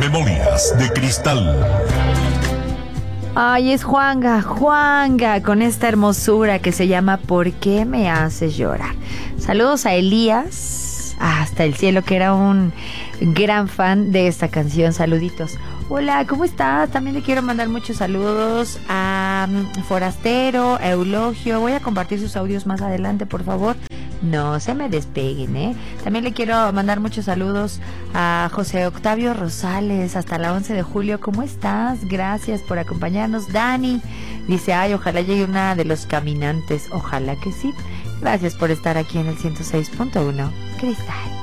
Memorias de Cristal. Ay, es Juanga, con esta hermosura que se llama ¿Por qué me haces llorar? Saludos a Elías, hasta el cielo, que era un gran fan de esta canción. Saluditos. Hola, ¿cómo estás? También le quiero mandar muchos saludos a Forastero, a Eulogio. Voy a compartir sus audios más adelante, por favor. No se me despeguen, ¿eh? También le quiero mandar muchos saludos a José Octavio Rosales, hasta la 11 de julio. ¿Cómo estás? Gracias por acompañarnos. Dani dice, ay, ojalá llegue una de los caminantes. Ojalá que sí. Gracias por estar aquí en el 106.1 Cristal.